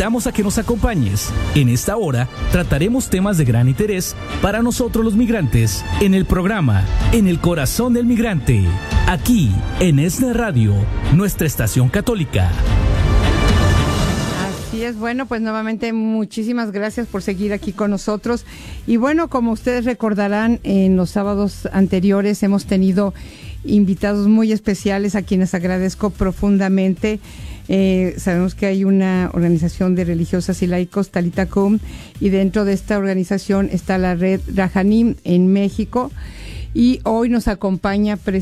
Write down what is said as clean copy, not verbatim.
invitamos a que nos acompañes. En esta hora trataremos temas de gran interés para nosotros los migrantes en el programa En el Corazón del Migrante, aquí en ESNE Radio, nuestra estación católica. Así es, bueno, pues nuevamente muchísimas gracias por seguir aquí con nosotros. Y bueno, como ustedes recordarán, en los sábados anteriores hemos tenido invitados muy especiales a quienes agradezco profundamente. Sabemos que hay una organización de religiosas y laicos, Talita Kum, y dentro de esta organización está la red Rahanim en México. Y hoy nos acompaña